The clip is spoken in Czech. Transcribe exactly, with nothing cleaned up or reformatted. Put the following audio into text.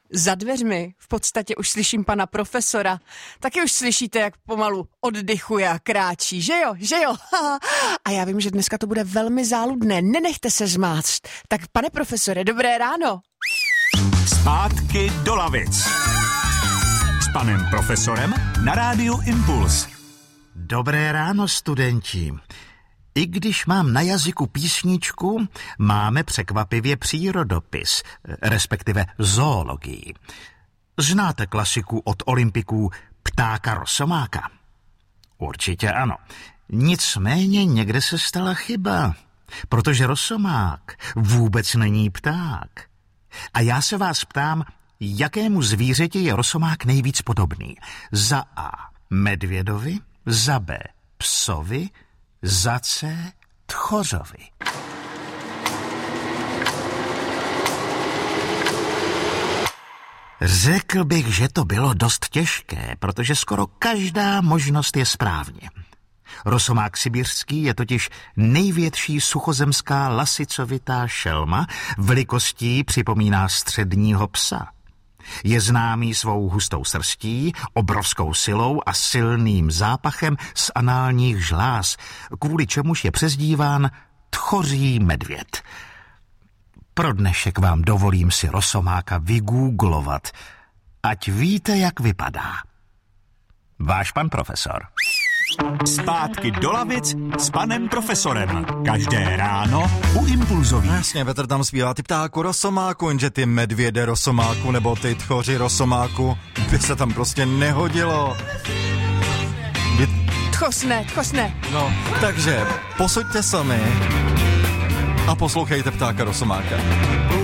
Za dveřmi v podstatě už slyším pana profesora. Taky už slyšíte, jak pomalu oddychuje a kráčí, že jo, že jo? A já vím, že dneska to bude velmi záludné, nenechte se zmáct. Tak pane profesore, dobré ráno. Zpátky do lavic. S panem profesorem na rádiu Impuls. Dobré ráno, studenti. I když mám na jazyku písničku, máme překvapivě přírodopis, respektive zoologii. Znáte klasiku od olympiků Ptáka Rosomáka? Určitě ano. Nicméně někde se stala chyba, protože rosomák vůbec není pták. A já se vás ptám, jakému zvířeti je rosomák nejvíc podobný? Za A. medvědovi, za B. psovi, za C. tchořovi. Řekl bych, že to bylo dost těžké, protože skoro každá možnost je správně. Rosomák sibirský je totiž největší suchozemská lasicovitá šelma, velikostí připomíná středního psa. Je známý svou hustou srstí, obrovskou silou a silným zápachem z análních žláz, kvůli čemuž je přezdíván tchoří medvěd. Pro dnešek vám dovolím si rosomáka vygooglovat, ať víte, jak vypadá. Váš pan profesor. Zpátky do lavic s panem profesorem. Každé ráno u Impulzový. Jasně, Petr tam zpívá ty ptáku rosomáku, jenže ty medvěde rosomáku nebo ty tchoři rosomáku by se tam prostě nehodilo. By... Tchosne, tchosne. No, takže posuďte sami a poslouchejte ptáka rosomáka.